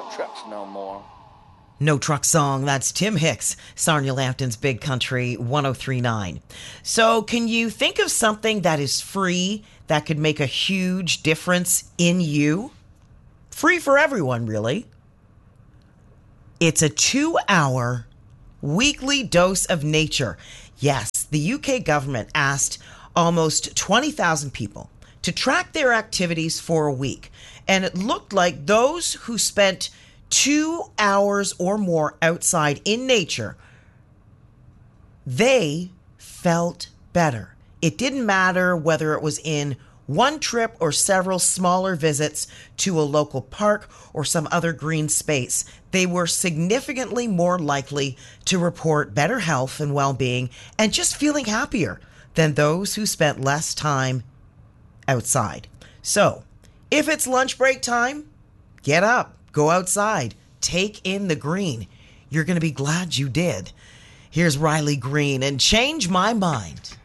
trucks no more. No Truck Song. That's Tim Hicks, Sarnia Lambton's Big Country 1039. So can you think of something that is free that could make a huge difference in you? Free for everyone, really. It's a 2-hour weekly dose of nature. Yes, the UK government asked almost 20,000 people to track their activities for a week. And it looked like those who spent 2 hours or more outside in nature, they felt better. It didn't matter whether it was in one trip or several smaller visits to a local park or some other green space. They were significantly more likely to report better health and well-being and just feeling happier than those who spent less time outside. So, if it's lunch break time, get up, go outside, take in the green. You're going to be glad you did. Here's Riley Green and Change My Mind.